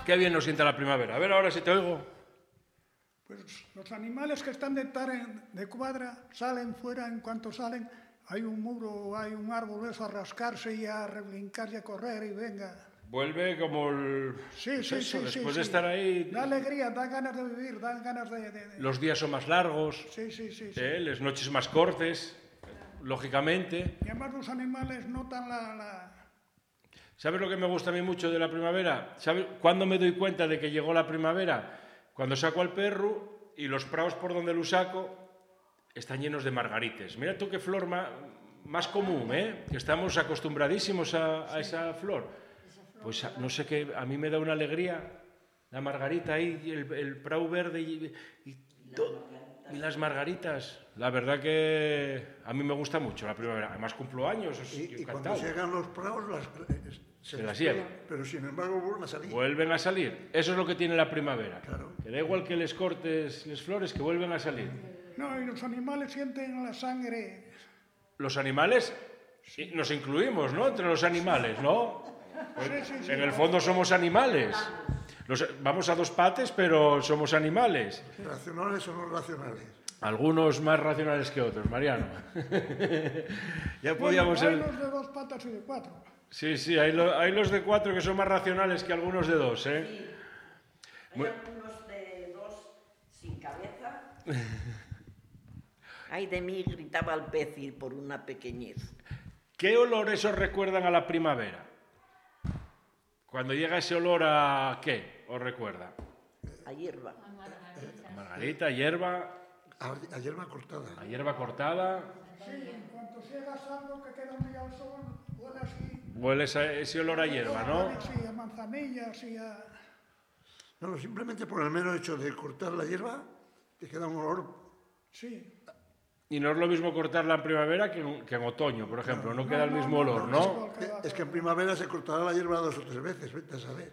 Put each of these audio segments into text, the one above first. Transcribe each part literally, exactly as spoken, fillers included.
qué bien nos sienta la primavera. A ver ahora si te oigo. Pues los animales que están de, tar- de cuadra salen fuera, en cuanto salen, hay un muro, hay un árbol, eso a rascarse y a rebrincar y a correr y venga. Vuelve como el... Sí, pues sí, eso, sí, después sí, de sí. estar ahí... Da alegría, da ganas de vivir, dan ganas de... de, de... Los días son más largos, Sí, sí, sí. sí. ¿eh? Las noches más cortes, lógicamente. Y además los animales notan la... la... ¿Sabes lo que me gusta a mí mucho de la primavera? ¿Sabes cuándo me doy cuenta de que llegó la primavera? Cuando saco al perro y los prados por donde lo saco están llenos de margarites. Mira tú qué flor ma- más común, ¿eh? Que estamos acostumbradísimos a, a esa flor. Pues a- no sé qué, a mí me da una alegría la margarita ahí, y el, el prado verde y, y, to- y las margaritas. La verdad que a mí me gusta mucho la primavera. Además cumplo años, Y, estoy y cuando encantado. llegan los prados, las, eh, se, Se las despegan, llevan. pero sin embargo vuelven a salir. Vuelven a salir. Eso es lo que tiene la primavera. Claro. Que da igual que les cortes las flores, que vuelven a salir. No, y los animales sienten la sangre. Los animales, y nos incluimos, ¿no? Entre los animales, ¿no? Pues, Sí, sí, sí. en el fondo somos animales. Los- vamos a dos pates, pero somos animales. ¿Racionales o no racionales? Algunos más racionales que otros, Mariano. Ya Bueno, podíamos hay ser... los de dos patas y de cuatro. Sí, sí, hay, lo- hay los de cuatro que son más racionales que algunos de dos, ¿eh? Hay Muy- algunos de dos sin cabeza. Ay de mí, gritaba el pez y por una pequeñez. ¿Qué olores os recuerdan a la primavera? Cuando llega ese olor a ¿qué os recuerda? A hierba. A margarita, hierba, A, a hierba cortada. a hierba cortada. Sí, en cuanto llegas algo que queda un día al sol, huele así. Huele ese, ese olor a hierba, ¿no? Sí, a manzanillas y a... No, no, simplemente por el mero hecho de cortar la hierba, te queda un olor. Sí. Y no es lo mismo cortarla en primavera que en, que en otoño, por ejemplo. No queda el mismo olor, ¿no? Eh, Es que en primavera se cortará la hierba dos o tres veces, vete a saber.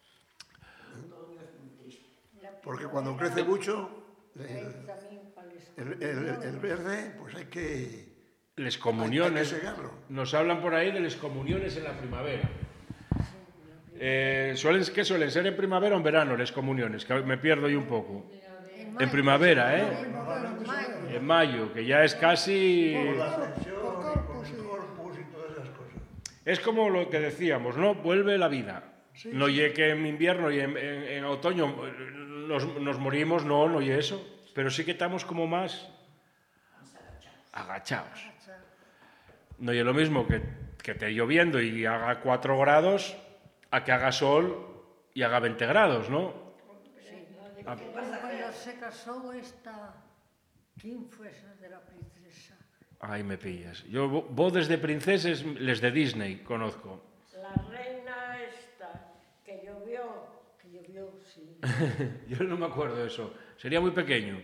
Porque cuando crece mucho, el, el- el- el verde, pues hay que, Les hay, hay que comuniones. segarlo. Nos hablan por ahí de les comuniones en la primavera. Eh, suelen, ¿Qué suelen ser en primavera o en verano les comuniones? Que me pierdo yo un poco. En primavera, ¿eh? En mayo, que ya es casi... La ascensión, con el corpus y todas esas cosas. Es como lo que decíamos, ¿no? Vuelve la vida. No ye que en invierno y en, en- en otoño eh, nos, nos morimos, no, no y eso. Pero sí que estamos como más agachados. No y es lo mismo que, que esté lloviendo y haga cuatro grados a que haga sol y haga veinte grados, ¿no? Cuando se casó esta, ¿quién fue esa de la princesa? Ahí me pillas. Yo vo- bodes de princeses, les de Disney conozco. La reina esta, que llovió. Que llovió, sí. Yo no me acuerdo de eso. Sería muy pequeño.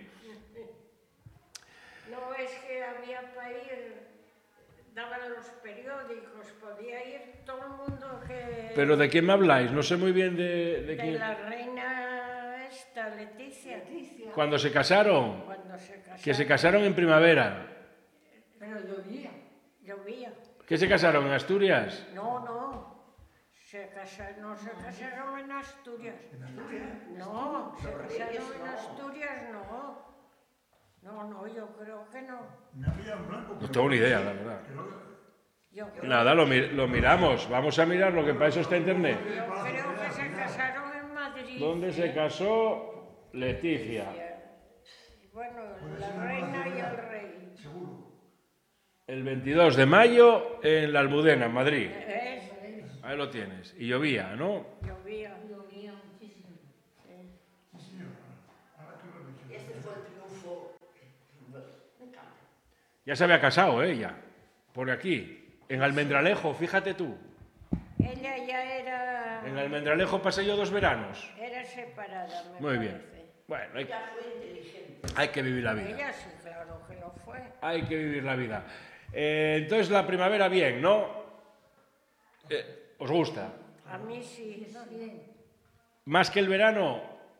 No, es que había para ir, daban los periódicos, podía ir todo el mundo que... Pero ¿de quién me habláis? No sé muy bien de, de De quién. la reina esta, Leticia. Cuando se casaron, Cuando se casaron. que se casaron en primavera. Pero llovía. Llovía. ¿Qué se casaron en Asturias? No, no. Se casa- no se casaron en Asturias. No, se casaron en Asturias, no. No, no, yo creo que no. No tengo ni idea, la verdad. Yo creo, Nada, lo, mi- lo miramos. Vamos a mirar lo que para eso está internet. yo creo que se casaron en Madrid. ¿Dónde se casó Leticia? Bueno, la reina y el rey. El veintidós de mayo en la Almudena, en Madrid. ¿Ves? Ahí lo tienes. Y llovía, ¿no? Llovía. Llovía muchísimo. Este fue el triunfo. Ya se había casado ella. Por aquí. En Almendralejo, fíjate tú. Ella ya era, En Almendralejo pasé yo dos veranos. era separada, me Muy bien. parece. Bueno, hay, Ella fue inteligente. hay que vivir la vida. Ella sí, claro que lo fue. Hay que vivir la vida. Eh, entonces la primavera bien, ¿no? Eh, ¿Os gusta? A mí sí. ¿Más que el verano?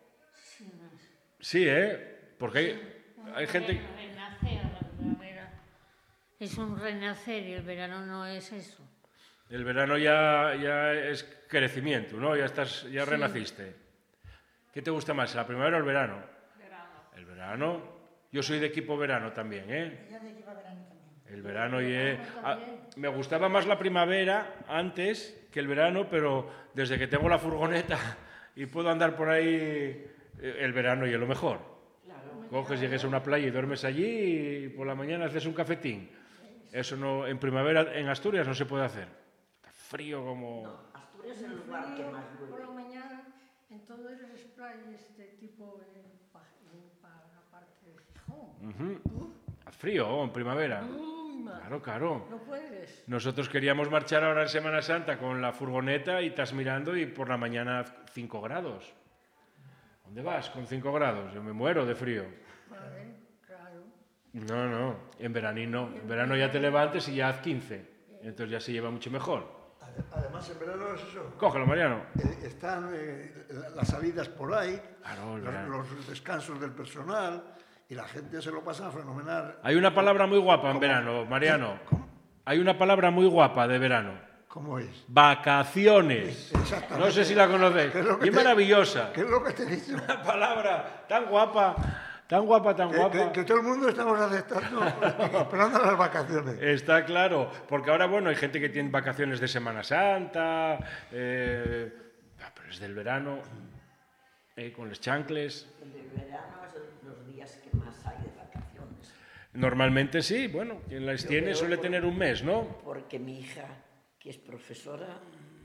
Sí, ¿eh? Porque hay, hay gente... Renacer, la primavera. Es un renacer y el verano no es eso. El verano ya, ya es crecimiento, ¿no? Ya, estás, ya Sí. renaciste. ¿Qué te gusta más, la primavera o el verano? Verano. El verano. Yo soy de equipo verano también, ¿eh? Ella de lleva verano también. El verano y... El eh, verano ah, también. me gustaba más la primavera antes que el verano, pero desde que tengo la furgoneta y puedo andar por ahí, eh, el verano y es lo mejor. Coges, llegues a una playa y duermes allí y por la mañana haces un cafetín. Eso no, en primavera en Asturias no se puede hacer. Está frío como... No, Asturias es el lugar que más Por la llueve. mañana, en todas las playas de tipo en, pa- en pa- la parte de Gijón. Ujú. Frío en primavera. Uy, madre, Claro, claro. no puedes. Nosotros queríamos marchar ahora en Semana Santa con la furgoneta y estás mirando y por la mañana cinco grados. ¿Dónde vas con cinco grados? Yo me muero de frío. Vale, claro. No, no, en verano no. En verano ya te levantes y ya haz quince. Entonces ya se lleva mucho mejor. Ade- Además, en verano es eso. Cógelo, Mariano. Eh, Están eh, la- las salidas por ahí, Claro, el los, verano. los descansos del personal, y la gente se lo pasa fenomenal. Hay una palabra muy guapa en verano, Mariano. ¿Cómo? Hay una palabra muy guapa de verano. ¿Cómo es? Vacaciones. Exactamente. No sé si la conocéis. ¿Qué es lo que Y te- maravillosa. ¿Qué es lo que te he dicho? Una palabra tan guapa, tan guapa, tan Que, guapa. que- que todo el mundo estamos aceptando, esperando las vacaciones. Está claro, porque ahora, bueno, hay gente que tiene vacaciones de Semana Santa, eh, ah, pero es del verano, eh, con los chancles. El de verano es el- los días que más hay de vacaciones. Normalmente sí, bueno, quien las Yo tiene creo suele por- tener un mes, ¿no? Porque mi hija, que es profesora,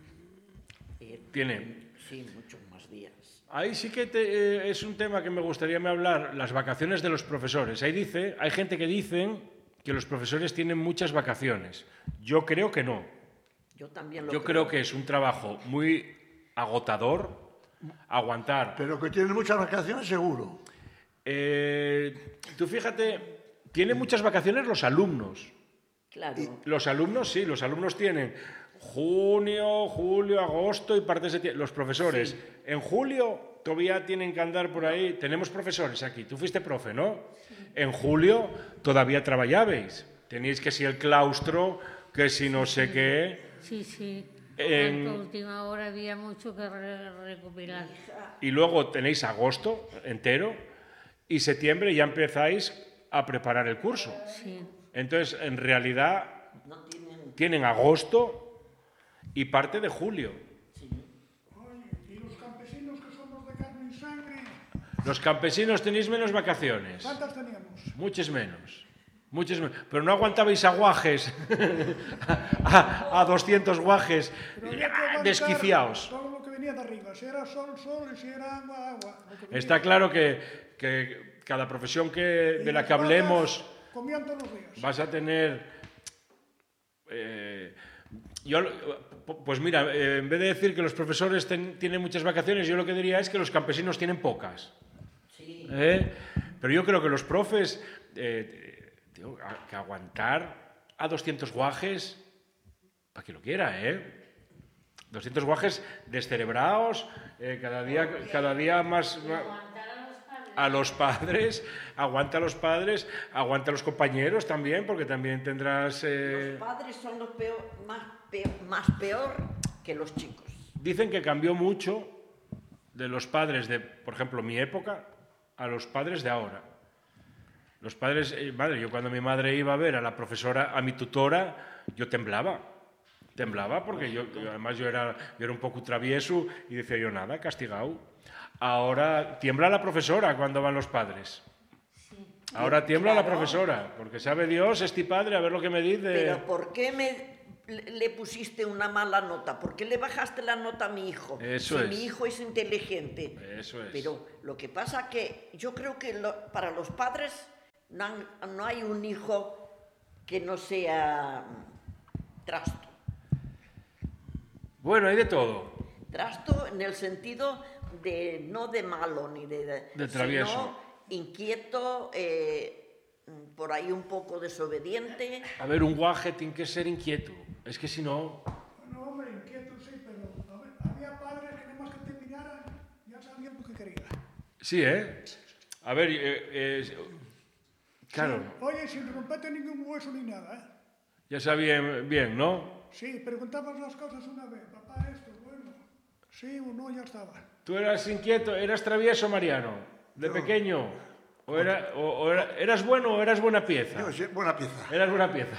eh, Tiene. Sí, muchos más días. Ahí sí que te- eh, es un tema que me gustaría me hablar, las vacaciones de los profesores. Ahí dice, hay gente que dicen que los profesores tienen muchas vacaciones. Yo creo que no. Yo también lo Yo creo que es un trabajo muy agotador, aguantar. Pero que tienen muchas vacaciones, seguro. Eh, tú fíjate, tienen muchas vacaciones los alumnos. Claro. Los alumnos sí, los alumnos tienen junio, julio, agosto y parte de septiembre. Los profesores, en julio todavía tienen que andar por ahí. Tenemos profesores aquí, tú fuiste profe, ¿no? En julio todavía trabajabais. Tenéis que si el claustro, que si no sé qué. Sí, sí. En- En última hora había mucho que re- recopilar. Y luego tenéis agosto entero y septiembre ya empezáis a preparar el curso. Sí. Entonces, en realidad, No tienen... tienen agosto y parte de julio. Oye, y los campesinos que somos de carne y sangre, Los campesinos tenéis menos vacaciones, ¿cuántas teníamos? muchos menos. Muchos menos. Pero no aguantabais a guajes, a, a doscientos guajes, Pero había que aguantar desquiciados. todo lo que venía de arriba, si era sol, sol, y si era agua, agua. Lo que venía Está claro que, que cada profesión que, Y de la las que hablemos vacas comían todos los días. vas a tener... eh, yo, pues mira, eh, en vez de decir que los profesores ten- tienen muchas vacaciones, yo lo que diría es que los campesinos tienen pocas. Sí. ¿Eh? Pero yo creo que los profes, eh, tío, a- que aguantar a doscientos guajes, para que lo quiera, ¿eh? doscientos guajes descerebrados, eh, cada día, cada día más... más- a los padres, aguanta a los padres, aguanta a los compañeros también, porque también tendrás... eh, Los padres son los peor, más, peor, más peor que los chicos. Dicen que cambió mucho de los padres de, por ejemplo, mi época, a los padres de ahora. Los padres, eh, madre, yo cuando mi madre iba a ver a la profesora, a mi tutora, yo temblaba. Temblaba porque yo, yo- además yo era, yo era un poco travieso y decía yo, nada, castigado. Ahora tiembla la profesora cuando van los padres. Ahora tiembla la Claro. profesora, porque sabe Dios, este padre, a ver lo que me dice. Pero ¿por qué me le le pusiste una mala nota? ¿Por qué le bajaste la nota a mi hijo? Eso si es. mi hijo es inteligente. Eso es. Pero lo que pasa que yo creo que lo- para los padres no, han- no hay un hijo que no sea mm, trasto. Bueno, hay de todo. Trasto en el sentido de no de malo ni de, De travieso. sino inquieto, eh, por ahí un poco desobediente. A ver, un guaje tiene que ser inquieto. Es que si no... Bueno, hombre, inquieto sí, pero a ver, había padres que nada más que te miraran, ya sabían lo que querían. Sí, ¿eh? A ver, eh, eh, claro, Oye, sin romperte ningún hueso ni nada, ¿eh? ya sabía bien, ¿no? Sí, preguntabas las cosas una vez. Papá, esto, bueno. Sí o no, ya estaba. ¿Tú eras inquieto, eras travieso, Mariano, de Yo- pequeño? ¿O, era, o, o era- eras bueno o eras buena pieza? Yo, sí, buena pieza. Eras buena pieza.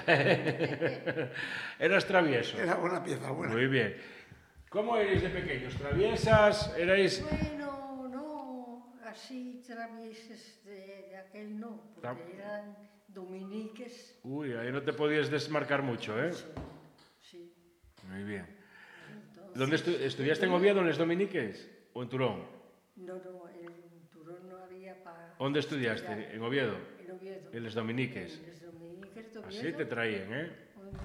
Eras travieso. Era buena pieza, buena. Muy bien. ¿Cómo erais de pequeños? ¿Traviesas? ¿Erais...? Bueno, no, así travieses de, de aquel no, Tam- porque eran dominiques, Uy, ahí no te podías desmarcar mucho, ¿eh? sí. Muy bien. Entonces, ¿Dónde estu- estudiaste en Oviedo, en Les Dominiques? ¿O en Turón? No, no, en Turón no había para... ¿Dónde estudiaste? ¿En Oviedo? En Oviedo. En Les Dominiques. En Les Dominiques de Oviedo. Así te traían, ¿eh? Bueno,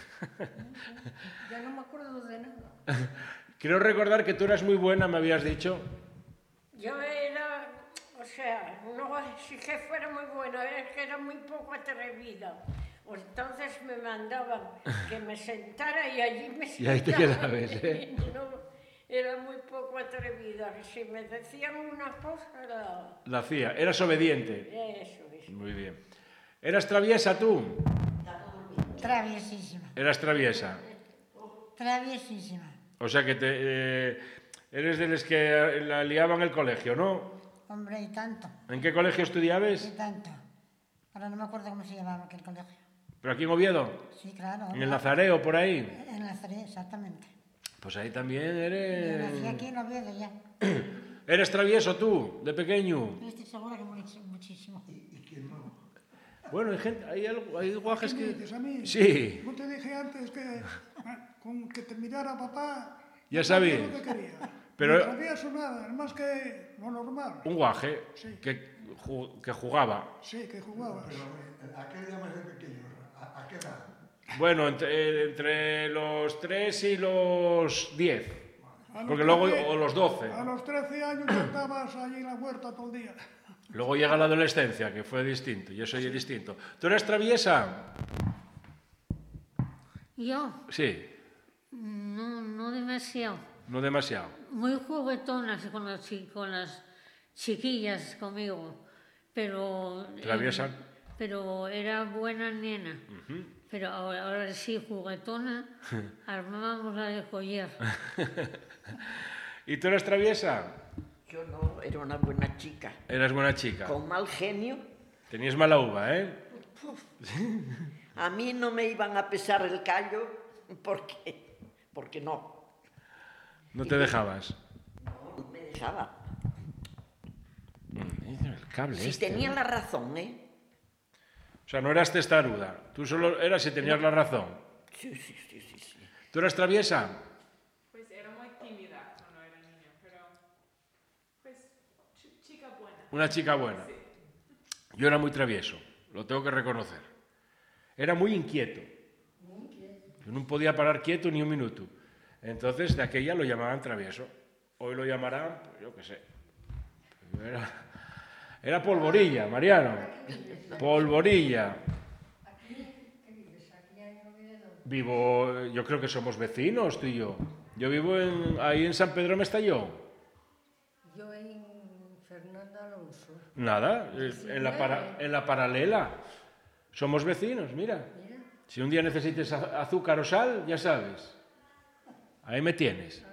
ya no me acuerdo de nada. Quiero recordar que tú eras muy buena, me habías dicho. Yo era, o sea, no es que fuera muy buena, es que era muy poco atrevida. Entonces me mandaban que me sentara y allí me Y ahí te sentaba. quedabas, ¿eh? No, era muy poco atrevida. Si me decían una cosa, la... La hacía. Eras obediente. eso es. Muy bien. ¿Eras traviesa tú? Traviesísima, Eras traviesa. traviesísima. O sea que te, eh, eres de los que la liaban en el colegio, ¿no? Hombre, y tanto, ¿En qué colegio y estudiabas? tanto. Ahora no me acuerdo cómo se llamaba aquel colegio. ¿Pero aquí en Oviedo? Sí, claro. ¿En el Nazareo, por ahí? En la Zaré, exactamente. Pues ahí también Yo nací eres... aquí en Oviedo ya. ¿Eres travieso tú, de pequeño? Yo estoy segura que much- muchísimo. Bueno, hay gente, hay, algo, hay guajes ¿Qué me que... dices a mí? Sí, No te dije antes que ah, con que te mirara papá... Ya sabía sabías. lo que quería. Pero- No travieso nada, es más que lo normal. un guaje Sí. que, ju- que jugaba. Sí, que jugabas. Pero, eh, ¿a qué le llamas de pequeño? ¿A, a qué edad? Bueno, entre, eh, entre los tres y los diez. A los Porque luego, trece o los doce. A los trece años ya estabas allí en la huerta todo el día. Luego llega la adolescencia, que fue distinto, y eso ya es distinto. ¿Tú eres traviesa? Yo, Sí, no, no demasiado. no demasiado. Muy juguetona con las, chi- con las chiquillas conmigo, pero... eh, Traviesa. pero era buena nena. Pero ahora, ahora sí, juguetona, armábamos la de collar. ¿Y tú eres traviesa? Yo no, era una buena chica. Eras buena chica. Con mal genio. Tenías mala uva, ¿eh? A mí no me iban a pesar el callo porque, porque no, No te dejabas. no me dejaba. Mm, El cable Si este, tenía ¿no? la razón, ¿eh? O sea, no eras testaruda. Tú solo eras si tenías la razón. Sí, sí, sí, sí, sí. ¿Tú eras traviesa? Pues era muy tímida cuando era niña, pero pues ch- chica buena. Una chica buena. Yo era muy travieso, lo tengo que reconocer. Era muy inquieto. Yo no podía parar quieto ni un minuto. Entonces, de aquella lo llamaban travieso. Hoy lo llamarán, pues, yo qué sé. Era, era polvorilla, Mariano. Polvorilla. Vivo, yo creo que somos vecinos, tú y yo. Yo vivo en, ahí en San Pedro Mestallón. Yo en Fernanda Alonso. Nada, eh, en la, para- en la paralela. Somos vecinos, mira. Mira, Si un día necesites a- azúcar o sal, ya sabes. Ahí me tienes.